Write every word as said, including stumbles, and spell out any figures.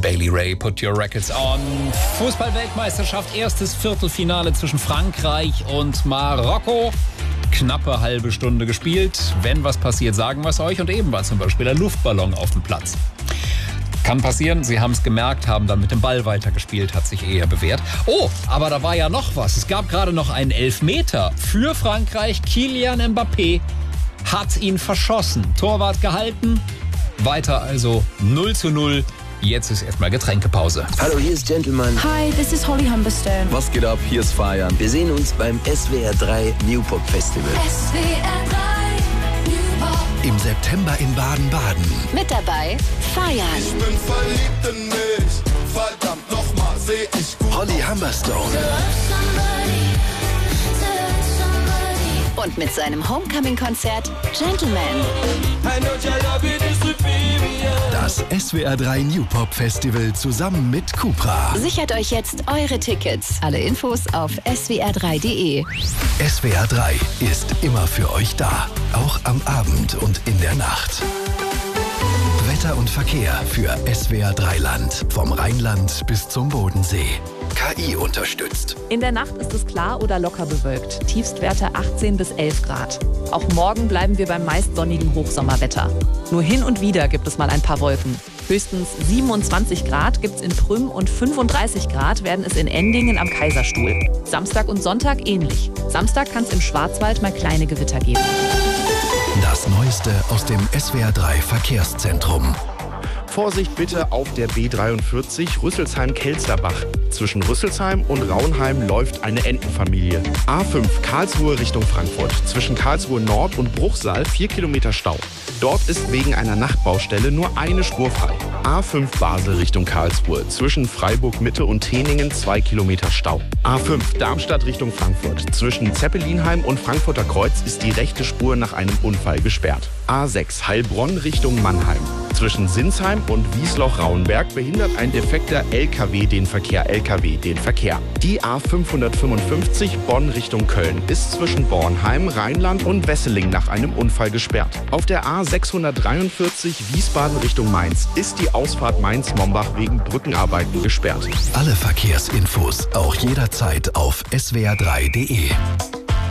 Bailey Ray, Put Your Records On. Fußball-Weltmeisterschaft, erstes Viertelfinale zwischen Frankreich und Marokko. Knappe halbe Stunde gespielt. Wenn was passiert, sagen wir es euch. Und eben war zum Beispiel der Luftballon auf dem Platz. Kann passieren, sie haben es gemerkt, haben dann mit dem Ball weitergespielt, hat sich eher bewährt. Oh, aber da war ja noch was. Es gab gerade noch einen Elfmeter für Frankreich. Kylian Mbappé hat ihn verschossen. Torwart gehalten. Weiter also null zu null. Jetzt ist erstmal Getränkepause. Hallo, hier ist Gentleman. Hi, this is Holly Humberstone. Was geht ab? Hier ist Feiern. Wir sehen uns beim S W R drei New Pop Festival. S W R drei New Pop. Im September in Baden-Baden. Mit dabei Feiern. Ich bin verliebt in mich. Verdammt nochmal, seh ich gut. Holly Humberstone. Und mit seinem Homecoming-Konzert Gentleman. Das S W R drei New Pop Festival zusammen mit Cupra. Sichert euch jetzt eure Tickets. Alle Infos auf s w r drei punkt d e. S W R drei ist immer für euch da. Auch am Abend und in der Nacht. Wetter und Verkehr für S W R drei Land. Vom Rheinland bis zum Bodensee. K I unterstützt. In der Nacht ist es klar oder locker bewölkt. Tiefstwerte achtzehn bis elf Grad. Auch morgen bleiben wir beim meist sonnigen Hochsommerwetter. Nur hin und wieder gibt es mal ein paar Wolken. Höchstens siebenundzwanzig Grad gibt es in Prüm und fünfunddreißig Grad werden es in Endingen am Kaiserstuhl. Samstag und Sonntag ähnlich. Samstag kann es im Schwarzwald mal kleine Gewitter geben. Das Neueste aus dem S W R drei Verkehrszentrum. Vorsicht bitte auf der B dreiundvierzig Rüsselsheim-Kelsterbach. Zwischen Rüsselsheim und Rauenheim läuft eine Entenfamilie. A fünf Karlsruhe Richtung Frankfurt. Zwischen Karlsruhe Nord und Bruchsal vier Kilometer Stau. Dort ist wegen einer Nachtbaustelle nur eine Spur frei. A fünf Basel Richtung Karlsruhe. Zwischen Freiburg Mitte und Teningen zwei Kilometer Stau. A fünf Darmstadt Richtung Frankfurt. Zwischen Zeppelinheim und Frankfurter Kreuz ist die rechte Spur nach einem Unfall gesperrt. A sechs Heilbronn Richtung Mannheim. Zwischen Sinsheim und Wiesloch-Rauenberg behindert ein defekter L K W den Verkehr. L K W den Verkehr. Die A fünfhundertfünfundfünfzig Bonn Richtung Köln ist zwischen Bornheim, Rheinland und Wesseling nach einem Unfall gesperrt. Auf der A sechshundertdreiundvierzig Wiesbaden Richtung Mainz ist die Ausfahrt Mainz-Mombach wegen Brückenarbeiten gesperrt. Alle Verkehrsinfos auch jederzeit auf s w r drei punkt d e.